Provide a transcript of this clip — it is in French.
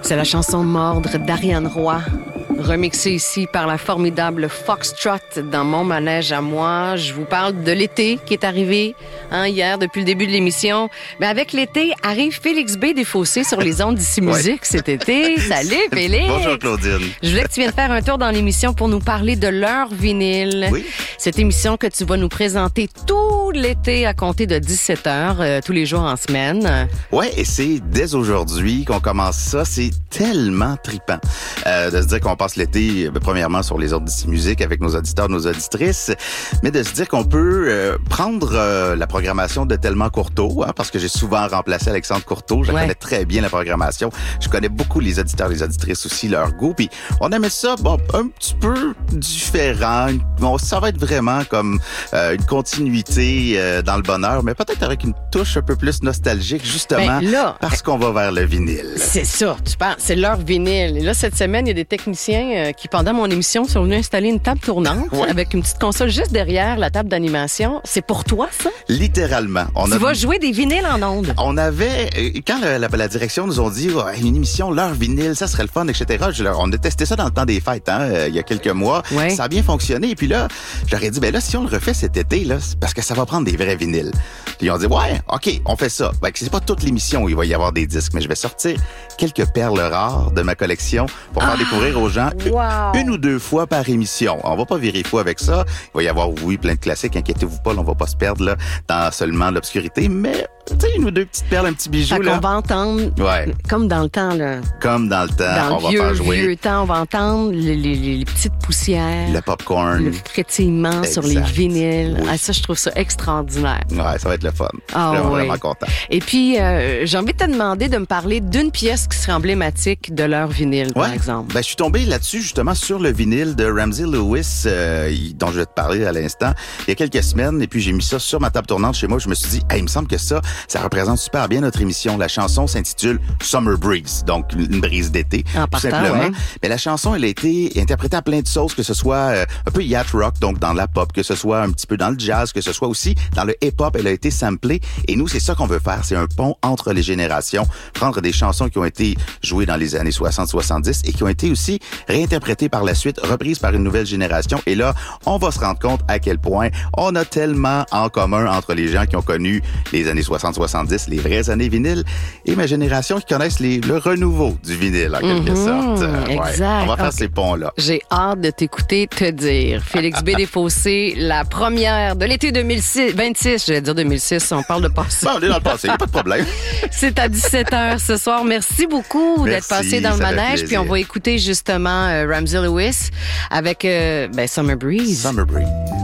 C'est la chanson Mordre d'Ariane Roy, remixée ici par la formidable Foxtrot dans Mon manège à moi. Je vous parle de l'été qui est arrivé hier depuis le début de l'émission. Mais avec l'été arrive Félix B. Desfossés sur les ondes d'Ici Musique cet été. Salut Félix! Bonjour Claudine. Je voulais que tu viennes faire un tour dans l'émission pour nous parler de l'heure vinyle. Oui. Cette émission que tu vas nous présenter tout l'été à compter de 17h, tous les jours en semaine. Ouais, et c'est dès aujourd'hui qu'on commence ça. C'est tellement trippant de se dire qu'on passe l'été, premièrement, sur les ondes d'Ici Musique avec nos auditeurs, nos auditrices, mais de se dire qu'on peut prendre la programmation de Tellement Courteau, parce que j'ai souvent remplacé Alexandre Courteau. Je connais très bien la programmation. Je connais beaucoup les auditeurs, les auditrices aussi, leur goût. Puis on aimait ça, un petit peu différent. Ça va être vraiment comme une continuité dans le bonheur, mais peut-être avec une touche un peu plus nostalgique, justement, parce qu'on va vers le vinyle. C'est ça, tu parles, c'est l'heure vinyle. Et là, cette semaine, il y a des techniciens qui, pendant mon émission, sont venus installer une table tournante avec une petite console juste derrière la table d'animation. C'est pour toi, ça? Littéralement. Tu vas jouer des vinyles en ondes. On avait, quand la direction nous ont dit une émission, l'heure vinyle, ça serait le fun, etc. On a testé ça dans le temps des fêtes, il y a quelques mois. Ouais. Ça a bien fonctionné. Et puis là, j'aurais dit, si on le refait cet été, là, c'est parce que ça va prendre des vrais vinyles. Puis ils ont dit, OK, on fait ça. C'est pas toute l'émission où il va y avoir des disques, mais je vais sortir quelques perles rares de ma collection pour faire découvrir aux gens une ou deux fois par émission. On va pas virer fou avec ça. Il va y avoir, plein de classiques. Inquiétez-vous pas, on va pas se perdre là dans seulement l'obscurité, mais une ou deux petites perles, un petit bijou. On va entendre, comme dans le temps. Là. Comme dans le temps, on va faire jouer. Vieux temps, on va entendre les petites poussières. Le popcorn. Le frétillement sur les vinyles. Oui. Ça, je trouve ça extraordinaire. Ouais, ça va être le fun. Je suis vraiment content. Et puis, j'ai envie de te demander de me parler d'une pièce qui serait emblématique de leur vinyle, par exemple. Je suis tombé là-dessus, justement, sur le vinyle de Ramsey Lewis, dont je vais te parler à l'instant, il y a quelques semaines. Et puis, j'ai mis ça sur ma table tournante chez moi. Je me suis dit, il me semble que ça représente super bien notre émission. La chanson s'intitule Summer Breeze, donc une brise d'été, tout simplement. Mais la chanson, elle a été interprétée à plein de sauces, que ce soit un peu yacht rock, donc dans la pop, que ce soit un petit peu dans le jazz, que ce soit aussi dans le hip-hop. Elle a été samplée. Et nous, c'est ça qu'on veut faire. C'est un pont entre les générations. Prendre des chansons qui ont été jouées dans les années 60-70 et qui ont été aussi réinterprétées par la suite, reprises par une nouvelle génération. Et là, on va se rendre compte à quel point on a tellement en commun entre les gens qui ont connu les années 60-70, les vraies années vinyles, et ma génération qui connaissent le renouveau du vinyle, en quelque sorte. Exact. On va faire ces ponts-là. J'ai hâte de t'écouter te dire. Félix B. Desfossés, la première de l'été 2026. Je vais dire 2006, on parle de passé. On est dans le passé, pas de problème. C'est à 17h ce soir. Merci beaucoup d'être passé dans le manège. Puis on va écouter justement Ramsey Lewis avec Summer Breeze. Summer Breeze.